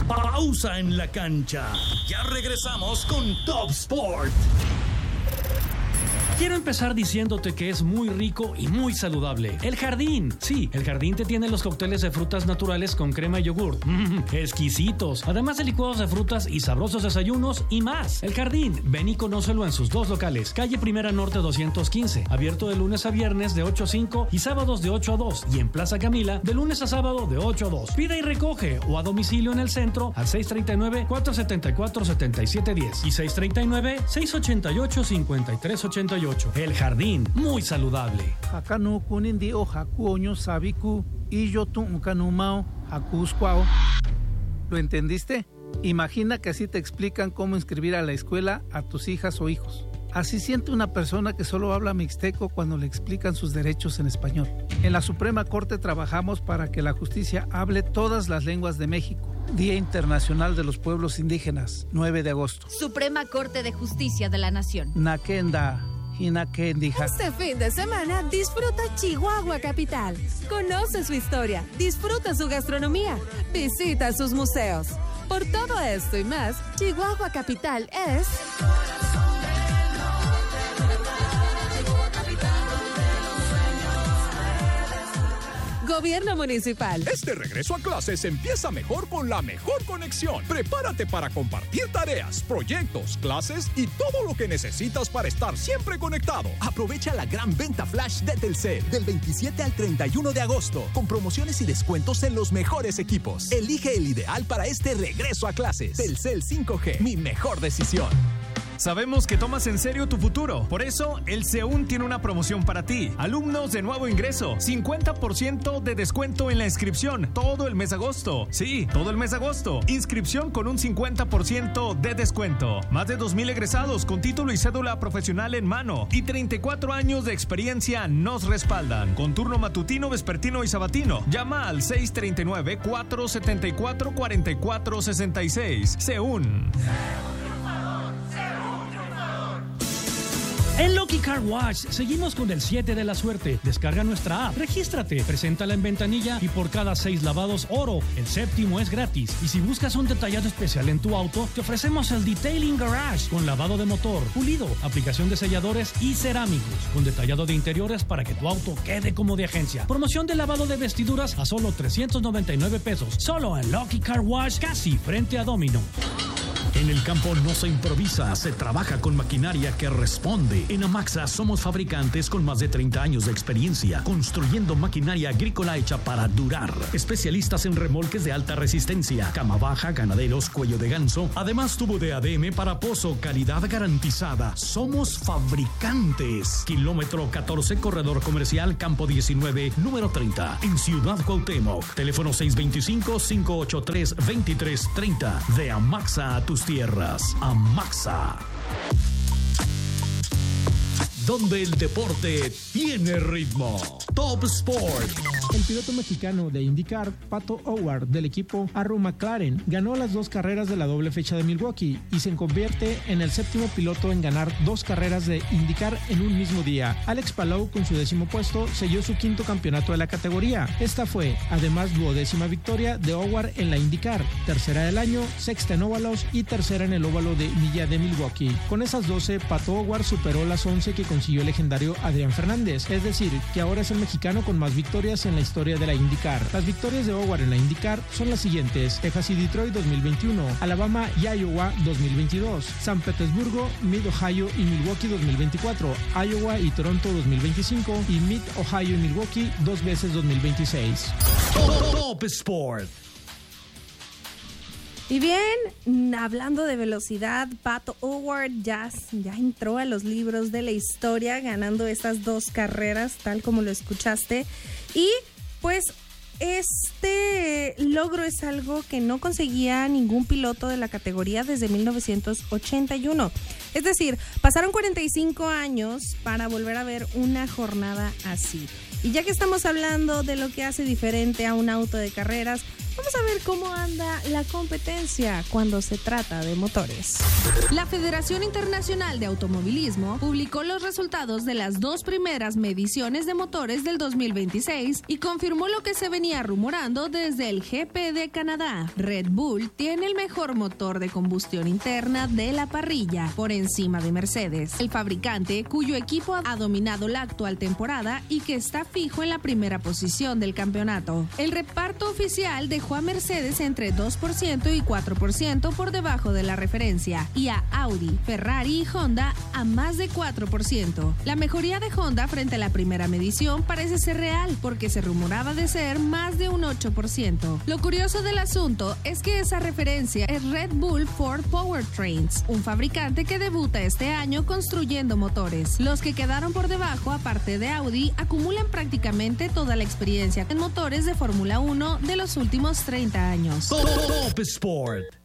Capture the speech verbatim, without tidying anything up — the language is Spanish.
Pausa en la cancha. Ya regresamos con Top Sport. Quiero empezar diciéndote que es muy rico y muy saludable. El Jardín. Sí, el Jardín te tiene los cócteles de frutas naturales con crema y yogur. Mmm, exquisitos. Además de licuados de frutas y sabrosos desayunos y más. El Jardín. Ven y conócelo en sus dos locales. Calle Primera Norte doscientos quince. Abierto de lunes a viernes de ocho a cinco y sábados de ocho a dos. Y en Plaza Camila de lunes a sábado de ocho a dos. Pide y recoge o a domicilio en el centro al seis tres nueve, cuatro siete cuatro, siete siete uno cero y seis tres nueve, seis ocho ocho, cinco tres ocho ocho. El Jardín, muy saludable. Hakanu kunindi o hakuoño sabiku y yo tu unkanumao hakuskwao. ¿Lo entendiste? Imagina que así te explican cómo inscribir a la escuela a tus hijas o hijos. Así siente una persona que solo habla mixteco cuando le explican sus derechos en español. En la Suprema Corte trabajamos para que la justicia hable todas las lenguas de México. Día Internacional de los Pueblos Indígenas, nueve de agosto. Suprema Corte de Justicia de la Nación. Nakenda. Este fin de semana disfruta Chihuahua Capital. Conoce su historia, disfruta su gastronomía, visita sus museos. Por todo esto y más, Chihuahua Capital es... Gobierno Municipal. Este regreso a clases empieza mejor con la mejor conexión. Prepárate para compartir tareas, proyectos, clases y todo lo que necesitas para estar siempre conectado. Aprovecha la gran venta flash de Telcel del veintisiete al treinta y uno de agosto con promociones y descuentos en los mejores equipos. Elige el ideal para este regreso a clases. Telcel cinco G, mi mejor decisión. Sabemos que tomas en serio tu futuro. Por eso, el CEUN tiene una promoción para ti. Alumnos de nuevo ingreso, cincuenta por ciento de descuento en la inscripción todo el mes de agosto. Sí, todo el mes de agosto. Inscripción con un cincuenta por ciento de descuento. Más de dos mil egresados con título y cédula profesional en mano. Y treinta y cuatro años de experiencia nos respaldan. Con turno matutino, vespertino y sabatino. Llama al seis tres nueve, cuatro siete cuatro, cuatro cuatro seis seis. CEUN. En Lucky Car Wash seguimos con el siete de la suerte. Descarga nuestra app, regístrate, preséntala en ventanilla y por cada seis lavados oro, el séptimo es gratis. Y si buscas un detallado especial en tu auto, te ofrecemos el Detailing Garage con lavado de motor, pulido, aplicación de selladores y cerámicos, con detallado de interiores para que tu auto quede como de agencia. Promoción de lavado de vestiduras a solo trescientos noventa y nueve pesos, solo en Lucky Car Wash, casi frente a Domino. En el campo no se improvisa, se trabaja con maquinaria que responde. En Amaxa somos fabricantes con más de treinta años de experiencia, construyendo maquinaria agrícola hecha para durar. Especialistas en remolques de alta resistencia, cama baja, ganaderos, cuello de ganso. Además, tubo de A D M para pozo, calidad garantizada. Somos fabricantes. Kilómetro catorce, corredor comercial, campo diecinueve, número treinta, en Ciudad Cuauhtémoc. Teléfono seis dos cinco, cinco ocho tres, dos tres tres cero. De Amaxa a tus tierras. Amaxa. Donde el deporte tiene ritmo. Top Sport. El piloto mexicano de IndyCar, Pato O'Ward, del equipo Arrow McLaren, ganó las dos carreras de la doble fecha de Milwaukee y se convierte en el séptimo piloto en ganar dos carreras de IndyCar en un mismo día. Alex Palou, con su décimo puesto, selló su quinto campeonato de la categoría. Esta fue, además, duodécima victoria de O'Ward en la IndyCar, tercera del año, sexta en óvalos y tercera en el óvalo de milla de Milwaukee. Con esas doce, Pato O'Ward superó las once que consiguió el legendario Adrián Fernández, es decir, que ahora es el mexicano con más victorias en la historia de la IndyCar. Las victorias de O'Ward en la IndyCar son las siguientes: Texas y Detroit dos mil veintiuno, Alabama y Iowa dos mil veintidós, San Petersburgo, Mid-Ohio y Milwaukee dos mil veinticuatro, Iowa y Toronto dos mil veinticinco y Mid-Ohio y Milwaukee dos veces dos mil veintiséis. Top Sport. Y bien, hablando de velocidad, Pato O'Ward ya, ya entró a los libros de la historia ganando estas dos carreras, tal como lo escuchaste. Y pues este logro es algo que no conseguía ningún piloto de la categoría desde mil novecientos ochenta y uno. Es decir, pasaron cuarenta y cinco años para volver a ver una jornada así. Y ya que estamos hablando de lo que hace diferente a un auto de carreras, vamos a ver cómo anda la competencia cuando se trata de motores. La Federación Internacional de Automovilismo publicó los resultados de las dos primeras mediciones de motores del dos mil veintiséis y confirmó lo que se venía rumorando desde el G P de Canadá. Red Bull tiene el mejor motor de combustión interna de la parrilla, por encima de Mercedes, el fabricante cuyo equipo ha dominado la actual temporada y que está fijo en la primera posición del campeonato. El reparto oficial dejó a Mercedes entre dos por ciento y cuatro por ciento por debajo de la referencia y a Audi, Ferrari y Honda a más de cuatro por ciento. La mejoría de Honda frente a la primera medición parece ser real porque se rumoraba de ser más de un ocho por ciento. Lo curioso del asunto es que esa referencia es Red Bull Ford Powertrains, un fabricante que debuta este año construyendo motores. Los que quedaron por debajo, aparte de Audi, acumulan prácticamente toda la experiencia en motores de Fórmula uno de los últimos treinta años. Top Sport.